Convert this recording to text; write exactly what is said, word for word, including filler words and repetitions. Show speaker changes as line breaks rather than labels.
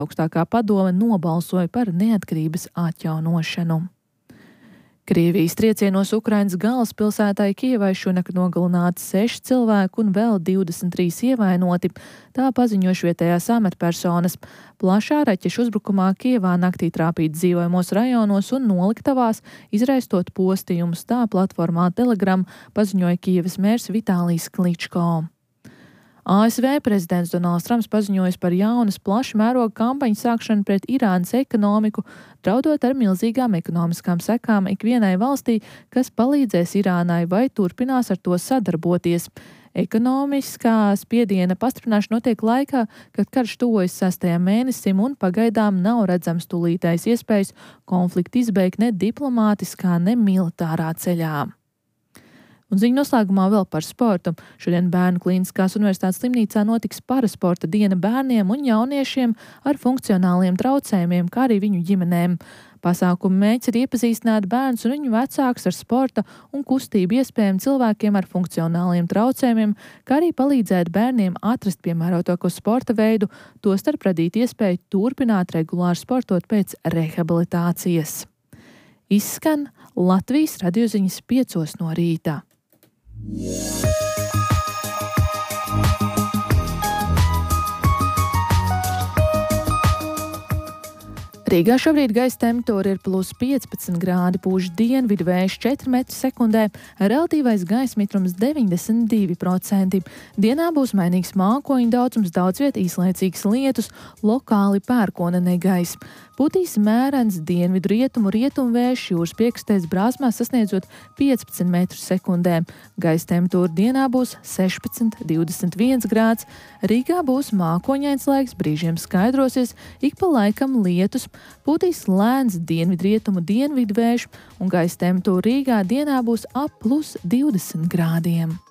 Augstākā padome nobalsoja par neatkarības atjaunošanu. Krievijas triecienos Ukrainas galvaspilsētai Kijevai šonakt nogalināti seši cilvēki un vēl divdesmit trīs ievainoti, tā paziņojuši vietējās amatpersonas. Plašā raķešu uzbrukumā Kijevā naktī trāpīt dzīvojamos rajonos un noliktavās, izraistot postījumus, tā platformā Telegram paziņoja Kijevas mērs Vitālijs Kličko. A S V prezidents Donalds Trumps paziņojis par jaunas plaša mēroga kampaņu sākšanu pret Irānas ekonomiku, draudot ar milzīgām ekonomiskām sekām ikvienai valstī, kas palīdzēs Irānai vai turpinās ar to sadarboties. Ekonomiskā spiediena pastiprināšana notiek laikā, kad karš tuvojas sestajam mēnesim un pagaidām nav redzams tūlītais iespējas konfliktu izbeigt ne diplomātiskā, ne militārā ceļā. Un ziņu noslēgumā vēl par sportu. Šodien Bērnu Klīniskās universitātes slimnīcā notiks parasporta diena bērniem un jauniešiem ar funkcionāliem traucējumiem, kā arī viņu ģimenēm. Pasākuma mērķis ir iepazīstināt bērnus un viņu vecākus ar sporta un kustību iespējām cilvēkiem ar funkcionāliem traucējumiem, kā arī palīdzēt bērniem atrast piemērotāko sporta veidu, tostarp radīt iespēju turpināt regulāri sportot pēc rehabilitācijas. Izskan Latvijas radioziņas piecos no rīta. Rīgā šobrīd gaisa temperatūra ir plus piecpadsmit grādi, pūš dienvidu vējš četri metri sekundē, relatīvais gaisa mitrums deviņdesmit divi procenti. Dienā būs mainīgs mākoņu daudzums, daudz viet īslaicīgs lietus, lokāli pērkona negaiss. Putīs mērens dienvidu rietumu rietumu vējš, jūras piekastēs Brāzmā sasniedzot piecpadsmit metrus sekundē. Gaisa temperatūra dienā būs sešpadsmit divdesmit viens grāds, Rīgā būs mākoņains laiks, brīžiem skaidrosies, ik pa laikam lietus, putīs lēns dienvidrietumu dienvidu vējš un gaisa temperatūra Rīgā dienā būs ap plus divdesmit grādiem.